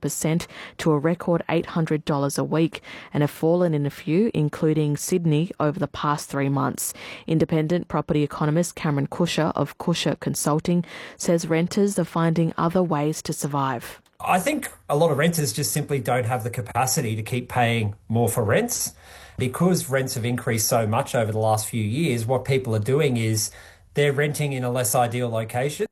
8% to a record $800 a week and have fallen in a few, including Sydney, over the past 3 months. Independent property economist Cameron Kusher of Kusher Consulting says renters are finding other ways to survive. I think a lot of renters just simply don't have the capacity to keep paying more for rents. Because rents have increased so much over the last few years, what people are doing is they're renting in a less ideal location.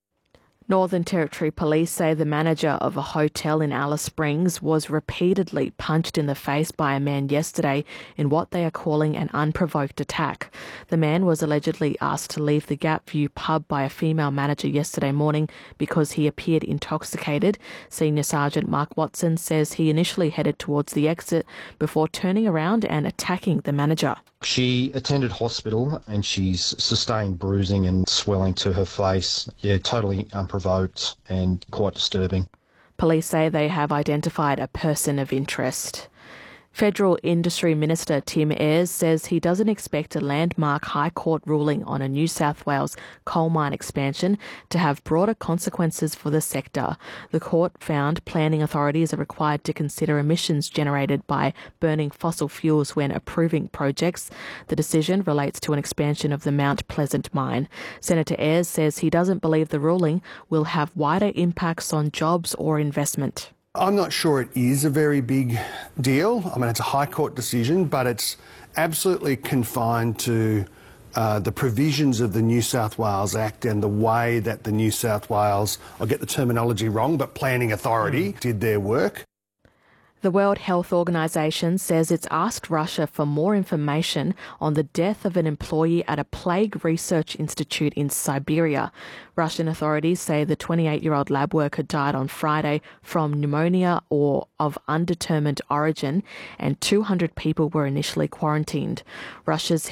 Northern Territory Police say the manager of a hotel in Alice Springs was repeatedly punched in the face by a man yesterday in what they are calling an unprovoked attack. The man was allegedly asked to leave the Gap View pub by a female manager yesterday morning because he appeared intoxicated. Senior Sergeant Mark Watson says he initially headed towards the exit before turning around and attacking the manager. She attended hospital and she's sustained bruising and swelling to her face. Yeah, totally unprovoked and quite disturbing. Police say they have identified a person of interest. Federal Industry Minister Tim Ayres says he doesn't expect a landmark High Court ruling on a New South Wales coal mine expansion to have broader consequences for the sector. The court found planning authorities are required to consider emissions generated by burning fossil fuels when approving projects. The decision relates to an expansion of the Mount Pleasant mine. Senator Ayres says he doesn't believe the ruling will have wider impacts on jobs or investment. I'm not sure it is a very big deal. I mean, it's a High Court decision, but it's absolutely confined to the provisions of the New South Wales Act and the way that the New South Wales, I'll get the terminology wrong, but Planning Authority did their work. The World Health Organization says it's asked Russia for more information on the death of an employee at a plague research institute in Siberia. Russian authorities say the 28-year-old lab worker died on Friday from pneumonia or of undetermined origin, and 200 people were initially quarantined. Russia's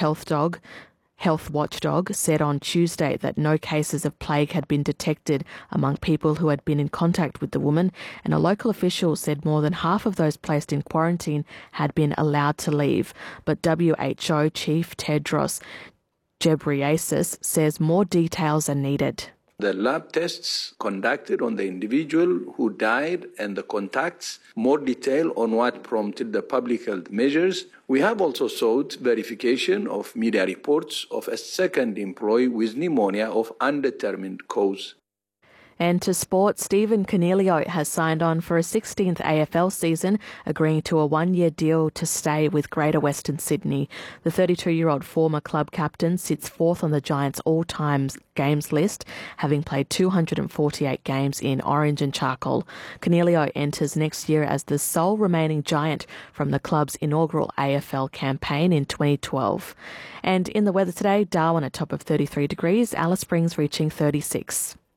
Health watchdog said on Tuesday that no cases of plague had been detected among people who had been in contact with the woman, and a local official said more than half of those placed in quarantine had been allowed to leave. But WHO Chief Tedros Ghebreyesus says more details are needed. The lab tests conducted on the individual who died and the contacts, more detail on what prompted the public health measures. We have also sought verification of media reports of a second employee with pneumonia of undetermined cause. And to sport, Stephen Coniglio has signed on for a 16th AFL season, agreeing to a one-year deal to stay with Greater Western Sydney. The 32-year-old former club captain sits fourth on the Giants' all-time games list, having played 248 games in orange and charcoal. Coniglio enters next year as the sole remaining Giant from the club's inaugural AFL campaign in 2012. And in the weather today, Darwin at top of 33 degrees, Alice Springs reaching 36.